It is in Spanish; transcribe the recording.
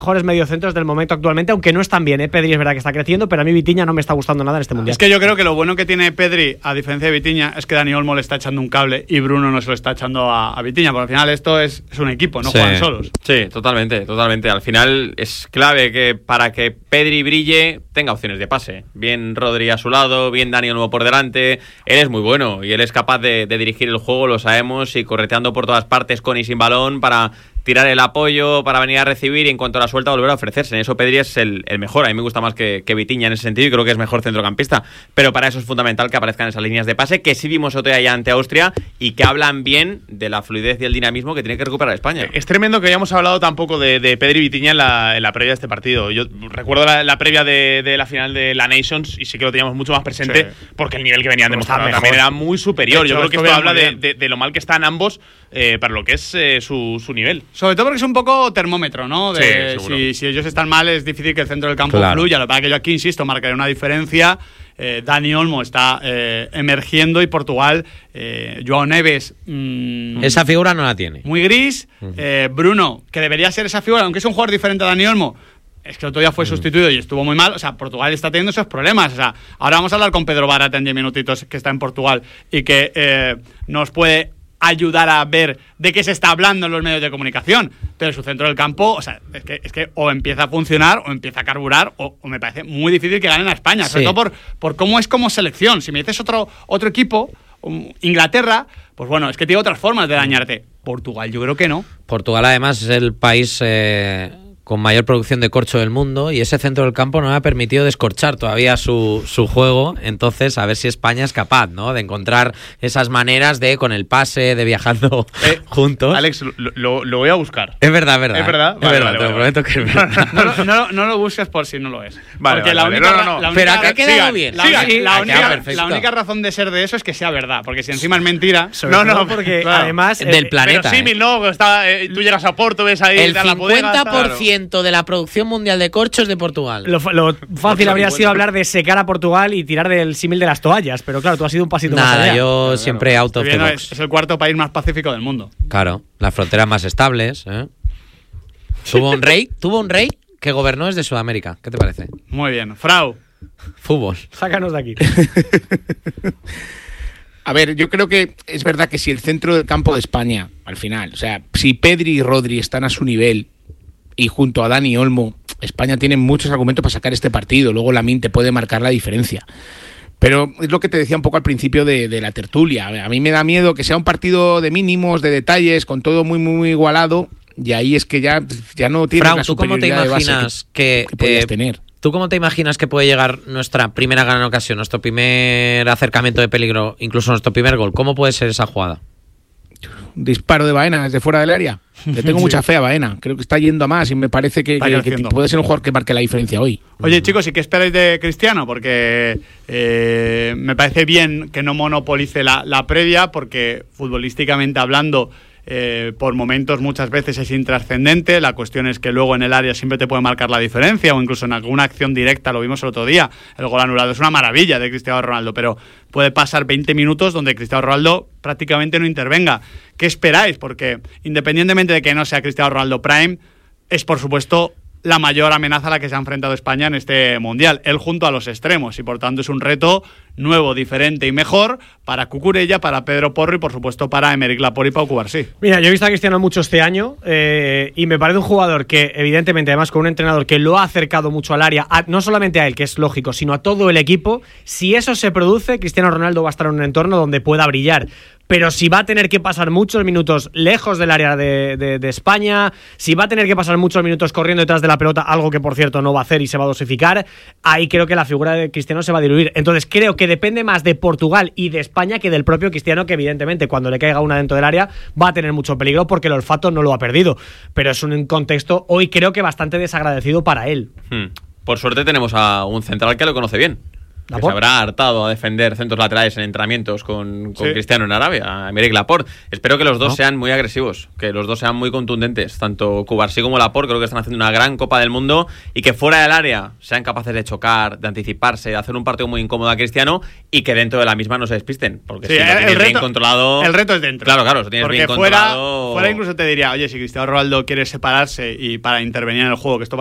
mejores mediocentros del momento actualmente, aunque no están bien, Pedri es verdad que está creciendo, pero a mí Vitinha no me está gustando nada en este mundial. Es que yo creo que lo bueno que tiene Pedri, a diferencia de Vitinha, es que Dani Olmo le está echando un cable y Bruno no se lo está echando a Vitinha, porque al final esto es un equipo, no juegan solos. Sí, totalmente. Al final es clave que para que Pedri brille tenga opciones de pase. Bien Rodri a su lado, bien Dani Olmo por delante. Él es muy bueno y él es capaz de dirigir el juego, lo sabemos, y correteando por todas partes con y sin balón para tirar el apoyo, para venir a recibir y en cuanto a la suelta volver a ofrecerse. En eso Pedri es el mejor. A mí me gusta más que Vitinha en ese sentido y creo que es mejor centrocampista. Pero para eso es fundamental que aparezcan esas líneas de pase que sí vimos otro día ya ante Austria y que hablan bien de la fluidez y el dinamismo que tiene que recuperar España. Es tremendo que hayamos hablado tampoco de Pedri y Vitinha en la previa de este partido. Yo recuerdo la previa de la final de la Nations y sí que lo teníamos mucho más presente porque el nivel que venían demostrando también era muy superior. Yo creo que esto habla de lo mal que están ambos para lo que es su nivel. Sobre todo porque es un poco termómetro, ¿no? Si ellos están mal es difícil que el centro del campo fluya. Lo que pasa es que yo aquí, insisto, marcaré una diferencia. Dani Olmo está emergiendo y Portugal, Joao Neves… esa figura no la tiene. Muy gris. Bruno, que debería ser esa figura, aunque es un jugador diferente a Dani Olmo, es que el otro día fue sustituido y estuvo muy mal. O sea, Portugal está teniendo esos problemas. O sea, ahora vamos a hablar con Pedro Barata en 10 minutitos, que está en Portugal y que nos puede ayudar a ver de qué se está hablando en los medios de comunicación, pero su centro del campo, o sea, es que o empieza a funcionar o empieza a carburar o me parece muy difícil que ganen a España, sobre todo por cómo es como selección. Si me dices otro equipo, Inglaterra, pues bueno, es que tiene otras formas de dañarte. Portugal yo creo que no. Portugal además es el país con mayor producción de corcho del mundo y ese centro del campo no le ha permitido descorchar todavía su juego. Entonces a ver si España es capaz, ¿no?, de encontrar esas maneras de con el pase, de viajando juntos. Alex, lo voy a buscar. Es verdad. ¿Es verdad? Vale, te lo prometo que es verdad. No lo busques por si no lo es. Porque la única pero acá ha quedado bien. La única razón de ser de eso es que sea verdad, porque si encima es mentira… porque además… del planeta. Pero símil, ¿no? Tú llegas a Porto, ves ahí el la bodega, 50% de la producción mundial de corchos de Portugal. Lo fácil habría sido hablar de secar a Portugal y tirar del símil de las toallas, pero claro, tú has ido un pasito más allá. Yo siempre out of the box. Es el cuarto país más pacífico del mundo. Claro, las fronteras más estables. Tuvo un rey que gobernó desde Sudamérica. ¿Qué te parece? Muy bien. Frau. Fútbol. Sácanos de aquí. A ver, yo creo que es verdad que si el centro del campo de España, al final, o sea, si Pedri y Rodri están a su nivel y junto a Dani Olmo, España tiene muchos argumentos para sacar este partido. Luego Lamine te puede marcar la diferencia. Pero es lo que te decía un poco al principio de la tertulia. A mí me da miedo que sea un partido de mínimos, de detalles, con todo muy, muy igualado. Y ahí es que ya no tienes la superioridad de base que podías tener. ¿Tú cómo te imaginas que puede llegar nuestra primera gran ocasión, nuestro primer acercamiento de peligro, incluso nuestro primer gol? ¿Cómo puede ser esa jugada? Un disparo de Baena desde fuera del área. Le tengo mucha fe a Baena. Creo que está yendo a más y me parece que puede ser un jugador que marque la diferencia hoy. Oye, chicos, ¿y qué esperáis de Cristiano? Porque me parece bien que no monopolice la previa, porque futbolísticamente hablando… por momentos muchas veces es intrascendente. La cuestión es que luego en el área siempre te puede marcar la diferencia, o incluso en alguna acción directa, lo vimos el otro día, el gol anulado es una maravilla de Cristiano Ronaldo, pero puede pasar 20 minutos donde Cristiano Ronaldo prácticamente no intervenga. ¿Qué esperáis? Porque independientemente de que no sea Cristiano Ronaldo Prime, es por supuesto la mayor amenaza a la que se ha enfrentado España en este Mundial, él junto a los extremos, y por tanto es un reto nuevo, diferente y mejor para Cucurella, para Pedro Porro y por supuesto para Aymeric Laporte y Pau Cubarsí. Mira, yo he visto a Cristiano mucho este año y me parece un jugador que evidentemente, además con un entrenador que lo ha acercado mucho al área, no solamente a él, que es lógico, sino a todo el equipo. Si eso se produce, Cristiano Ronaldo va a estar en un entorno donde pueda brillar. Pero si va a tener que pasar muchos minutos lejos del área de España, si va a tener que pasar muchos minutos corriendo detrás de la pelota, algo que por cierto no va a hacer y se va a dosificar, ahí creo que la figura de Cristiano se va a diluir. Entonces creo que depende más de Portugal y de España que del propio Cristiano, que evidentemente cuando le caiga una dentro del área va a tener mucho peligro porque el olfato no lo ha perdido. Pero es un contexto hoy creo que bastante desagradecido para él. Por suerte tenemos a un central que lo conoce bien. Que se habrá hartado a defender centros laterales en entrenamientos con Cristiano en Arabia, Aymeric Laporte. Espero que los dos sean muy agresivos, que los dos sean muy contundentes. Tanto Cubarsí como Laporte creo que están haciendo una gran Copa del Mundo y que fuera del área sean capaces de chocar, de anticiparse, de hacer un partido muy incómodo a Cristiano y que dentro de la misma no se despisten. Porque si lo tienes bien controlado... El reto es dentro. Claro, si tienes bien controlado... Fuera incluso te diría, oye, si Cristiano Ronaldo quiere separarse y para intervenir en el juego, que esto